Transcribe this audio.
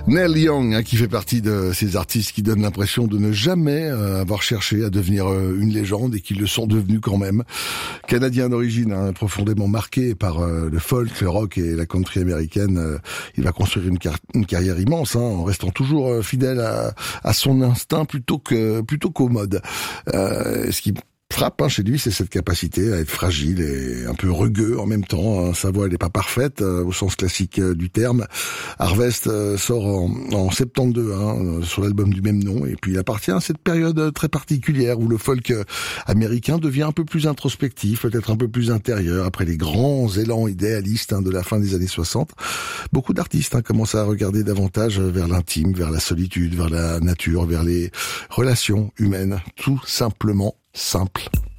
Neil Young, qui fait partie de ces artistes qui donnent l'impression de ne jamais avoir cherché à devenir une légende et qui le sont devenus quand même. Canadien d'origine, profondément marqué par le folk, le rock et la country américaine, il va construire une carrière immense, en restant toujours fidèle à son instinct plutôt qu'au mode. Ce qui frappe chez lui, c'est cette capacité à être fragile et un peu rugueux en même temps. Sa voix, elle n'est pas parfaite au sens classique du terme. Harvest sort en 72 sur l'album du même nom, et puis il appartient à cette période très particulière où le folk américain devient un peu plus introspectif, peut-être un peu plus intérieur, après les grands élans idéalistes de la fin des années 60. Beaucoup d'artistes commencent à regarder davantage vers l'intime, vers la solitude, vers la nature, vers les relations humaines, tout simplement simple.